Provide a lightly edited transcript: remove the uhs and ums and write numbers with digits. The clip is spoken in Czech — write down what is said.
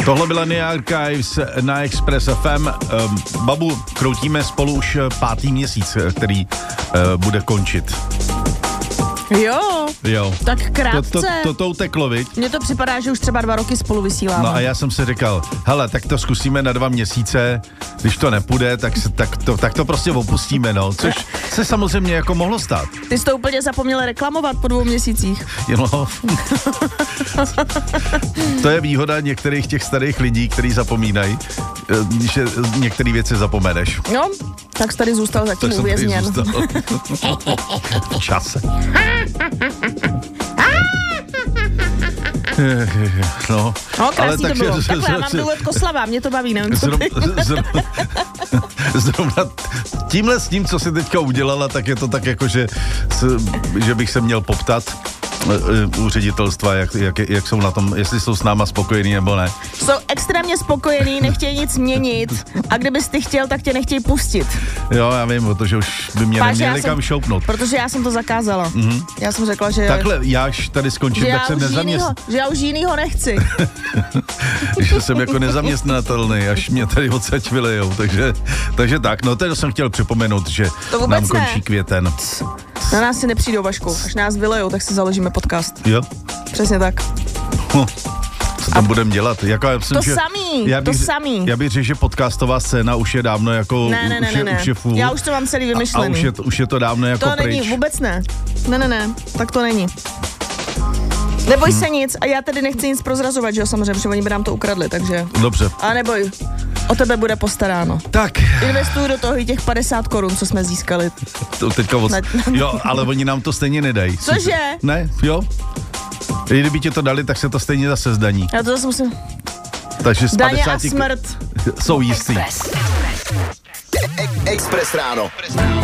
Tohle byla Nia Archives na Express FM. Babu, kroutíme spolu už 5. měsíc, který bude končit. Jo. Tak krátce. To uteklo, viď? Mně to připadá, že už třeba 2 roky spolu vysíláme. No a já jsem si říkal, hele, tak to zkusíme na 2 měsíce, když to nepůjde, tak to prostě opustíme, no. Což se samozřejmě jako mohlo stát. Ty jsi to úplně zapomněl reklamovat po 2 měsících. No. To je výhoda některých těch starých lidí, kteří zapomínají, že některé věci zapomeneš. No, tak jsi tady zůstal zatím uvězněn. V čase. No, krásný to bylo. Takhle, já mám důvod Koslava, mě to baví, nevím, co ty. Zrovna tímhle s tím, co jsi teďka udělala, tak je to tak jako, že bych se měl poptat u ředitelstva, jak jsou na tom, jestli jsou s náma spokojení nebo ne. Jsou extrémně spokojení, nechtějí nic měnit a kdybys ty chtěl, tak tě nechtějí pustit. Jo, já vím, protože už by mě neměli kam šoupnout. Protože já jsem to zakázala. Já jsem řekla, že... Takhle, já až tady skončím, tak jsem nezaměstnaný. Že já už jinýho nechci. Že jsem jako nezaměstnatelný, až mě tady odsaď vylejou, takže tak, no to jsem chtěl připomenout, že nám končí květen. Na nás si nepřijdou, Vašku. Až nás vylejou, tak si založíme podcast. Jo. Přesně tak. Co tam budeme dělat? Jako, já myslím, to samý. Já bych řekl, že podcastová scéna už je dávno jako... Ne. Už je full. Já už to mám celý vymyšlený. A už je to dávno jako to pryč. Není, vůbec ne. Ne, tak to není. Neboj se nic a já tedy nechci nic prozrazovat, že jo, samozřejmě, protože oni by nám to ukradli, takže... Dobře. A neboj, o tebe bude postaráno. Tak. Investuju do toho i těch 50 korun, co jsme získali. To teďka Jo, ale oni nám to stejně nedají. Cože? Ne, jo. Kdyby ti to dali, tak se to stejně zase zdaní. Já to zase musím... Takže z Daně 50 a smrt. Jsou jistý. Express ráno.